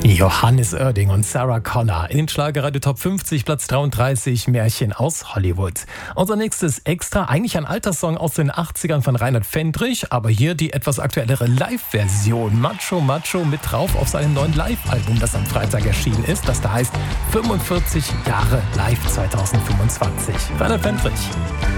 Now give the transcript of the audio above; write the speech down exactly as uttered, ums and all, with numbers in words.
Johannes Oerding und Sarah Connor in den Schlagerradio Top fünfzig, Platz dreiunddreißig, Märchen aus Hollywood. Unser nächstes Extra, eigentlich ein alter Song aus den achtzigern von Reinhard Fendrich, aber hier die etwas aktuellere Live-Version. Macho Macho mit drauf auf seinem neuen Live-Album, das am Freitag erschienen ist, das da heißt fünfundvierzig Jahre live zweitausendfünfundzwanzig. Reinhard Fendrich.